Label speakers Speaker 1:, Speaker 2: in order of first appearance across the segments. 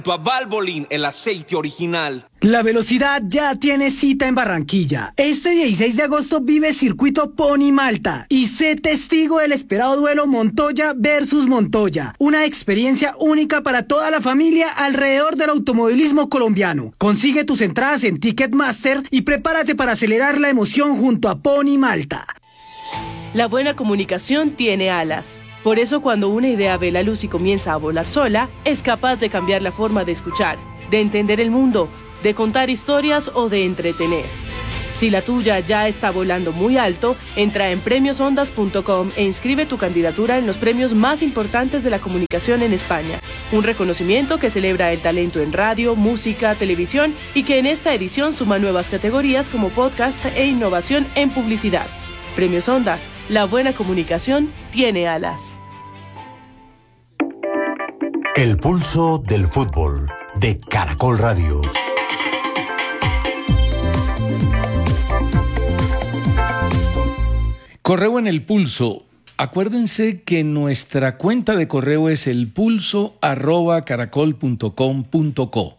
Speaker 1: A Valvoline, el aceite original.
Speaker 2: La velocidad ya tiene cita en Barranquilla. Este 16 de agosto vive Circuito Pony Malta y sé testigo del esperado duelo Montoya versus Montoya. Una experiencia única para toda la familia alrededor del automovilismo colombiano. Consigue tus entradas en Ticketmaster y prepárate para acelerar la emoción junto a Pony Malta.
Speaker 3: La buena comunicación tiene alas. Por eso cuando una idea ve la luz y comienza a volar sola, es capaz de cambiar la forma de escuchar, de entender el mundo, de contar historias o de entretener. Si la tuya ya está volando muy alto, entra en premiosondas.com e inscribe tu candidatura en los premios más importantes de la comunicación en España. Un reconocimiento que celebra el talento en radio, música, televisión y que en esta edición suma nuevas categorías como podcast e innovación en publicidad. Premios Ondas, la buena comunicación tiene alas.
Speaker 4: El pulso del fútbol de Caracol Radio.
Speaker 5: Correo en el pulso. Acuérdense que nuestra cuenta de correo es elpulso@caracol.com.co.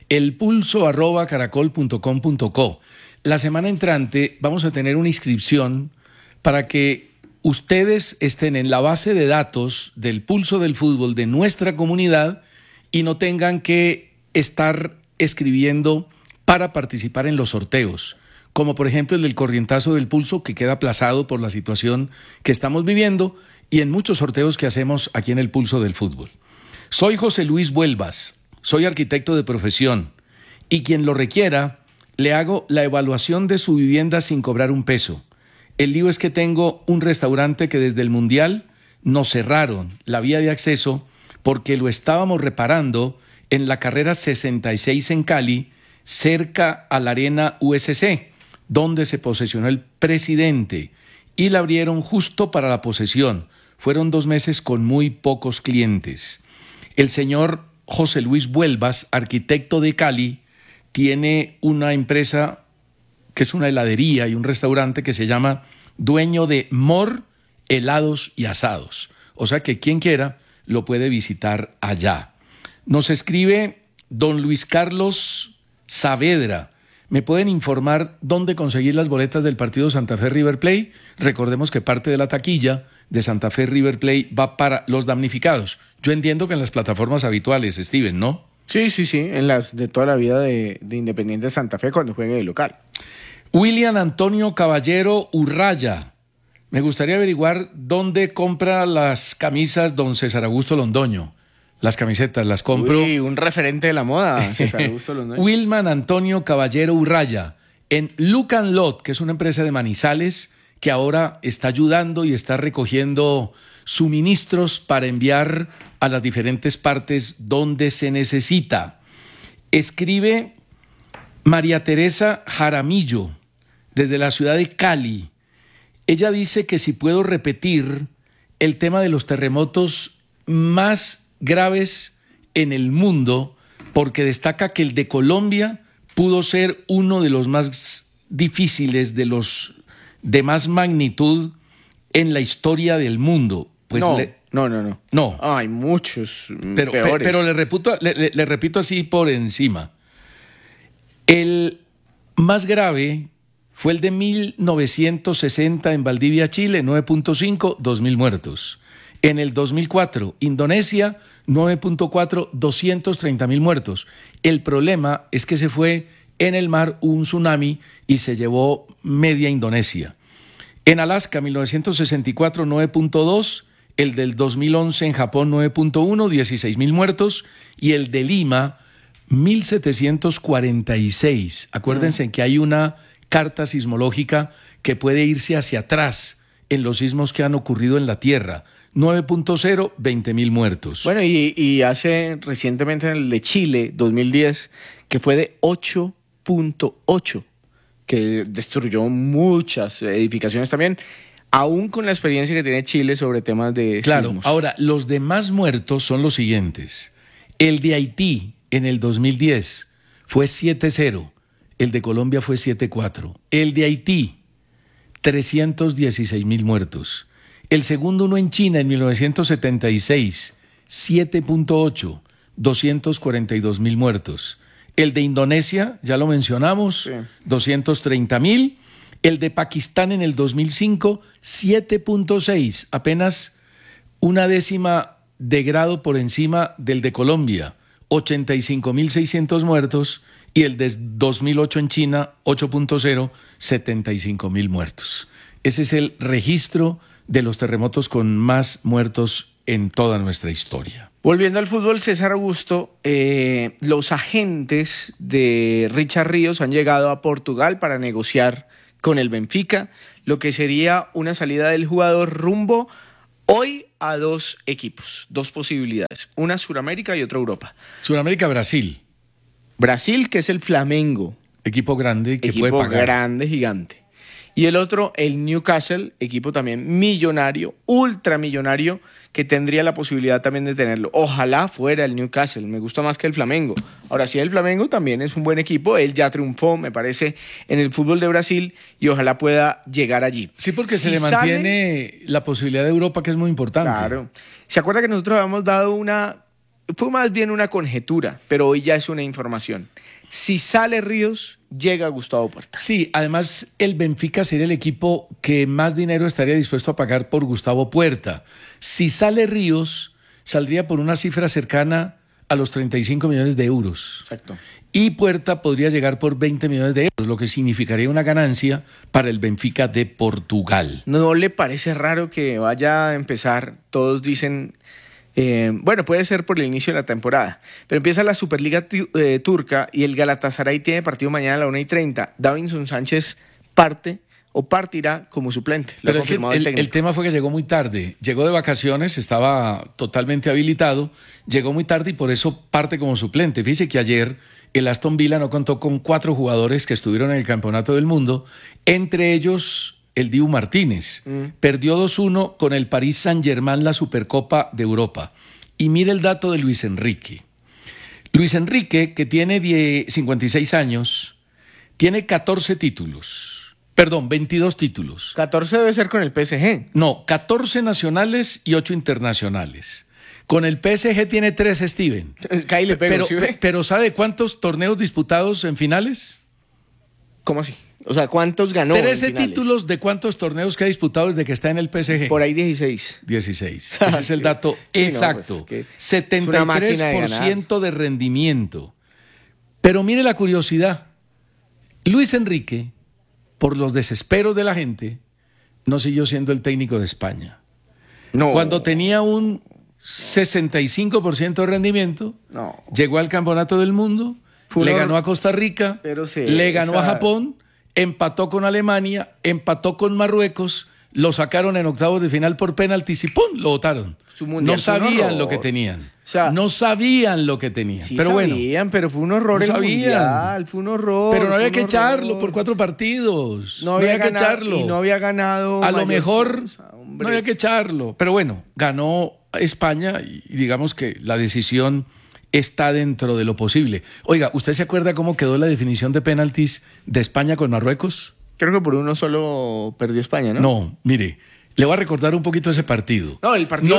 Speaker 5: Elpulso@caracol.com.co. La semana entrante vamos a tener una inscripción para que ustedes estén en la base de datos del pulso del fútbol de nuestra comunidad y no tengan que estar escribiendo para participar en los sorteos, como por ejemplo el del corrientazo del pulso, que queda aplazado por la situación que estamos viviendo, y en muchos sorteos que hacemos aquí en el pulso del fútbol. Soy José Luis Vuelvas, soy arquitecto de profesión, y quien lo requiera, le hago la evaluación de su vivienda sin cobrar un peso. El lío es que tengo un restaurante que desde el Mundial nos cerraron la vía de acceso porque lo estábamos reparando en la carrera 66 en Cali, cerca a la arena USC, donde se posesionó el presidente, y la abrieron justo para la posesión. Fueron 2 meses con muy pocos clientes. El señor José Luis Vuelvas, arquitecto de Cali, tiene una empresa que es una heladería y un restaurante que se llama Dueño de Mor Helados y Asados. O sea que quien quiera lo puede visitar allá. Nos escribe don Luis Carlos Saavedra. ¿Me pueden informar dónde conseguir las boletas del partido Santa Fe River Plate? Recordemos que parte de la taquilla de Santa Fe River Plate va para los damnificados. Yo entiendo que en las plataformas habituales, Steven, ¿no?
Speaker 6: Sí, en las de toda la vida de Independiente Santa Fe cuando juegue de local.
Speaker 5: William Antonio Caballero Urraya. Me gustaría averiguar dónde compra las camisas don César Augusto Londoño. Las camisetas las compro.
Speaker 6: Uy, un referente de la moda, César Augusto Londoño.
Speaker 5: Wilman Antonio Caballero Urraya, en Look and Lot, que es una empresa de Manizales que ahora está ayudando y está recogiendo suministros para enviar a las diferentes partes donde se necesita. Escribe María Teresa Jaramillo, desde la ciudad de Cali. Ella dice que si puedo repetir el tema de los terremotos más graves en el mundo, porque destaca que el de Colombia pudo ser uno de los más difíciles, de los de más magnitud en la historia del mundo. Pues
Speaker 6: No. Hay muchos peores.
Speaker 5: Pero le repito así por encima. El más grave fue el de 1960 en Valdivia, Chile, 9.5, 2.000 muertos. En el 2004, Indonesia, 9.4, 230.000 muertos. El problema es que se fue en el mar un tsunami y se llevó media Indonesia. En Alaska, 1964, 9.2, el del 2011 en Japón, 9.1, 16.000 muertos, y el de Lima, 1746. Acuérdense que hay una carta sismológica que puede irse hacia atrás en los sismos que han ocurrido en la Tierra. 9.0, 20.000 muertos.
Speaker 6: Bueno, y hace recientemente en el de Chile, 2010, que fue de 8.8, que destruyó muchas edificaciones también, aún con la experiencia que tiene Chile sobre temas de sismos.
Speaker 5: Ahora, los demás muertos son los siguientes. El de Haití en el 2010 fue 7.0, el de Colombia fue 7.4. El de Haití, 316.000 muertos. El segundo uno en China en 1976, 7.8, 242.000 muertos. El de Indonesia, ya lo mencionamos, 230.000. El de Pakistán en el 2005, 7.6, apenas una décima de grado por encima del de Colombia, 85.600 muertos. Y el de 2008 en China, 8.0, 75.000 muertos. Ese es el registro de los terremotos con más muertos en toda nuestra historia.
Speaker 6: Volviendo al fútbol, César Augusto, los agentes de Richard Ríos han llegado a Portugal para negociar con el Benfica lo que sería una salida del jugador rumbo hoy a 2 equipos, 2 posibilidades, una Suramérica y otra Europa.
Speaker 5: Suramérica, Brasil.
Speaker 6: Brasil, que es el Flamengo.
Speaker 5: Equipo grande que puede pagar.
Speaker 6: Equipo grande, gigante. Y el otro, el Newcastle, equipo también millonario, ultramillonario, que tendría la posibilidad también de tenerlo. Ojalá fuera el Newcastle, me gusta más que el Flamengo. Ahora sí, el Flamengo también es un buen equipo, él ya triunfó, me parece, en el fútbol de Brasil y ojalá pueda llegar allí.
Speaker 5: Sí, porque si se le mantiene la posibilidad de Europa, que es muy importante.
Speaker 6: Claro. ¿Se acuerda que nosotros habíamos dado fue más bien una conjetura, pero hoy ya es una información? Si sale Ríos, llega Gustavo Puerta.
Speaker 5: Sí, además el Benfica sería el equipo que más dinero estaría dispuesto a pagar por Gustavo Puerta. Si sale Ríos, saldría por una cifra cercana a los 35 millones de euros.
Speaker 6: Exacto.
Speaker 5: Y Puerta podría llegar por 20 millones de euros, lo que significaría una ganancia para el Benfica de Portugal.
Speaker 6: ¿No le parece raro que vaya a empezar? Todos dicen... bueno, puede ser por el inicio de la temporada, pero empieza la Superliga turca y el Galatasaray tiene partido mañana a la 1:30. Davinson Sánchez partirá como suplente. Lo ha confirmado el técnico.
Speaker 5: El tema fue que llegó muy tarde, llegó de vacaciones, estaba totalmente habilitado, llegó muy tarde y por eso parte como suplente. Fíjese que ayer el Aston Villa no contó con 4 jugadores que estuvieron en el Campeonato del Mundo, entre ellos el Dibu Martínez. Perdió 2-1 con el Paris Saint-Germain la Supercopa de Europa. Y mire el dato de Luis Enrique. Luis Enrique, que tiene 56 años, tiene 14 títulos. Perdón, 22 títulos.
Speaker 6: 14 debe ser con el PSG.
Speaker 5: No, 14 nacionales y 8 internacionales. Con el PSG tiene 3, Steven.
Speaker 6: Caí le pego, ¿sí ve?
Speaker 5: Pero ¿sabe cuántos torneos disputados en finales?
Speaker 6: ¿Cómo así? O sea, ¿cuántos ganó?
Speaker 5: 13 títulos de cuántos torneos que ha disputado desde que está en el PSG.
Speaker 6: Por ahí 16.
Speaker 5: 16. Ese es el dato exacto.
Speaker 6: No, pues,
Speaker 5: 73% de rendimiento. Pero mire la curiosidad. Luis Enrique, por los desesperos de la gente, no siguió siendo el técnico de España.
Speaker 6: No.
Speaker 5: Cuando tenía un 65% de rendimiento, llegó al Campeonato del Mundo, le ganó a Costa Rica, le ganó a Japón, empató con Alemania, empató con Marruecos, lo sacaron en octavos de final por penaltis y ¡pum!, lo votaron. No sabían lo que tenían. O sea, no sabían lo que tenían.
Speaker 6: Sí,
Speaker 5: pero bueno,
Speaker 6: sabían, pero fue un horror el mundial, fue un horror.
Speaker 5: Pero no había que echarlo por 4 partidos. No había que echarlo.
Speaker 6: Y no había ganado.
Speaker 5: A lo mejor no había que echarlo. Pero bueno, ganó España y digamos que la decisión está dentro de lo posible. Oiga, ¿usted se acuerda cómo quedó la definición de penaltis de España con Marruecos?
Speaker 6: Creo que por 1 solo perdió España, ¿no?
Speaker 5: No, mire, le voy a recordar un poquito ese partido.
Speaker 6: No, el partido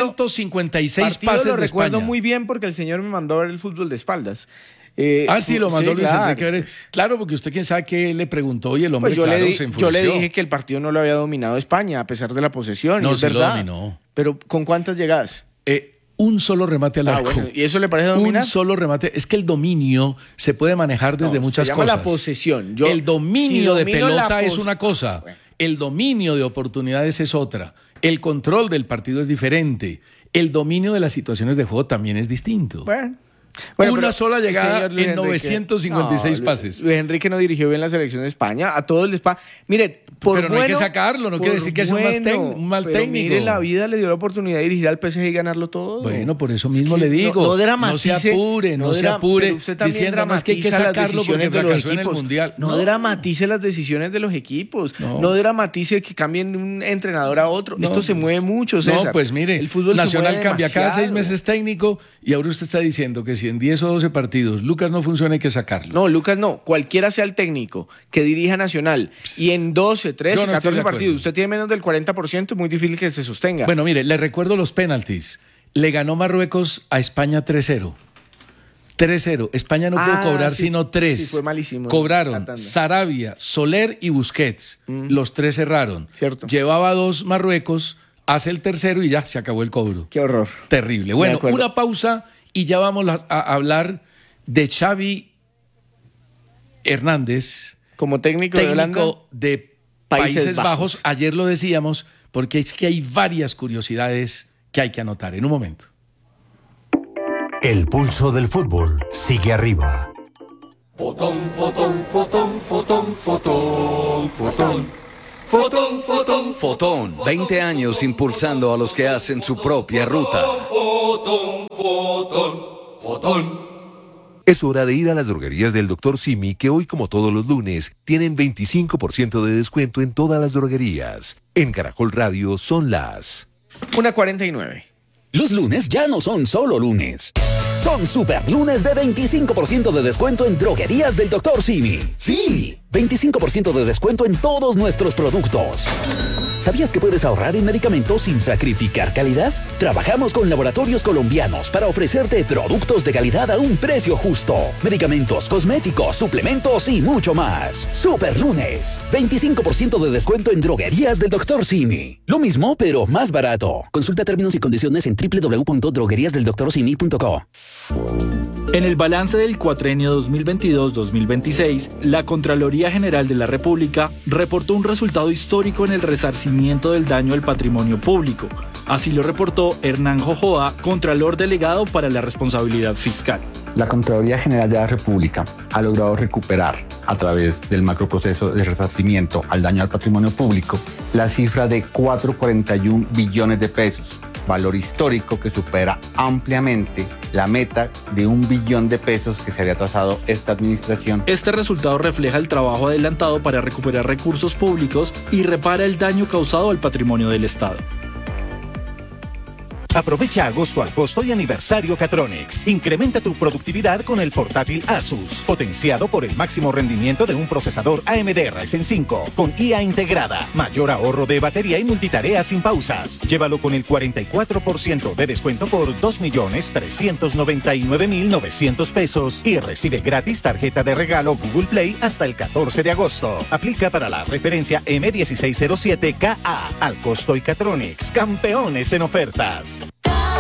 Speaker 5: 956 pases
Speaker 6: lo
Speaker 5: de España.
Speaker 6: recuerdo muy bien porque el señor me mandó a ver el fútbol de espaldas.
Speaker 5: Sí, lo mandó Luis Enrique. Claro, porque usted quién sabe qué le preguntó y el hombre,
Speaker 6: pues
Speaker 5: se enfureció.
Speaker 6: yo le dije que el partido no lo había dominado España, a pesar de la posesión.
Speaker 5: No,
Speaker 6: y es verdad.
Speaker 5: lo dominó.
Speaker 6: Pero ¿con cuántas llegadas?
Speaker 5: Un solo remate al arco.
Speaker 6: Bueno, ¿y eso le parece dominar?
Speaker 5: Un solo remate. Es que el dominio se puede manejar desde muchas cosas.
Speaker 6: La posesión.
Speaker 5: El dominio de pelota es una cosa. Bueno. El dominio de oportunidades es otra. El control del partido es diferente. El dominio de las situaciones de juego también es distinto.
Speaker 6: Bueno,
Speaker 5: una sola llegada en 956 pases.
Speaker 6: Luis Enrique no dirigió bien la selección de España. A todos les pasa. Mire,
Speaker 5: pero no hay que sacarlo, no quiere decir que sea un mal técnico.
Speaker 6: Mire, la vida le dio la oportunidad de dirigir al PSG y ganarlo todo.
Speaker 5: Bueno, por eso mismo le digo.
Speaker 6: No dramatice.
Speaker 5: No se apure, no se apure.
Speaker 6: Usted también
Speaker 5: diciendo más que hay que sacarlo porque fracasó en el Mundial.
Speaker 6: No dramatice las decisiones de los equipos. No dramatice que cambien de un entrenador a otro. Esto se mueve mucho, César.
Speaker 5: No, pues mire, el fútbol Nacional cambia cada 6 meses técnico y ahora usted está diciendo que si en 10 o 12 partidos Lucas no funciona hay que sacarlo.
Speaker 6: No, Lucas no. Cualquiera sea el técnico que dirija Nacional y en 12, 13, 14 partidos usted tiene menos del 40%, es muy difícil que se sostenga.
Speaker 5: Bueno, mire, le recuerdo los penaltis. Le ganó Marruecos a España 3-0. 3-0. España no pudo cobrar
Speaker 6: sí,
Speaker 5: sino 3.
Speaker 6: sí, fue malísimo.
Speaker 5: Cobraron
Speaker 6: La tanda.
Speaker 5: Sarabia, Soler y Busquets. Los 3 cerraron.
Speaker 6: Cierto.
Speaker 5: Llevaba 2 Marruecos, hace el tercero y ya se acabó el cobro.
Speaker 6: Qué horror.
Speaker 5: Terrible. Bueno,
Speaker 6: acuerdo.
Speaker 5: una pausa y ya vamos a hablar de Xavi Hernández,
Speaker 6: Como técnico de Holanda.
Speaker 5: técnico de Países Bajos. Ayer lo decíamos, porque es que hay varias curiosidades que hay que anotar. En un momento.
Speaker 4: El pulso del fútbol sigue arriba.
Speaker 1: Fotón, fotón, fotón, fotón, fotón, fotón. Fotón, fotón,
Speaker 7: Fotón, 20 años impulsando a los que hacen su propia ruta.
Speaker 1: fotón, fotón, fotón.
Speaker 8: Es hora de ir a las droguerías del Dr. Simi, que hoy, como todos los lunes, tienen 25% de descuento en todas las droguerías. En Caracol Radio son las
Speaker 6: 1:49.
Speaker 9: Los lunes ya no son solo lunes. Son super lunes de 25% de descuento en droguerías del Dr. Simi. Sí, 25% de descuento en todos nuestros productos. ¿Sabías que puedes ahorrar en medicamentos sin sacrificar calidad? Trabajamos con laboratorios colombianos para ofrecerte productos de calidad a un precio justo. Medicamentos, cosméticos, suplementos y mucho más. Super lunes, 25% de descuento en droguerías del Dr. Simi. Lo mismo, pero más barato. Consulta términos y condiciones en www.drogueriasdeldoctorsimi.co.
Speaker 10: En el balance del cuatrienio 2022-2026, la Contraloría General de la República reportó un resultado histórico en el resarcimiento del daño al patrimonio público. Así lo reportó Hernán Jojoa, Contralor Delegado para la Responsabilidad Fiscal.
Speaker 11: La Contraloría General de la República ha logrado recuperar, a través del macroproceso de resarcimiento al daño al patrimonio público, la cifra de 4,41 billones de pesos, valor histórico que supera ampliamente la meta de 1 billón de pesos que se había trazado esta administración.
Speaker 10: Este resultado refleja el trabajo adelantado para recuperar recursos públicos y repara el daño causado al patrimonio del Estado.
Speaker 12: Aprovecha agosto al costo y aniversario Catronics. Incrementa tu productividad con el portátil Asus, potenciado por el máximo rendimiento de un procesador AMD Ryzen 5, con IA integrada, mayor ahorro de batería y multitarea sin pausas. Llévalo con el 44% de descuento por 2.399.900 pesos y recibe gratis tarjeta de regalo Google Play hasta el 14 de agosto. Aplica para la referencia M1607KA al costo y Catronics, campeones en ofertas.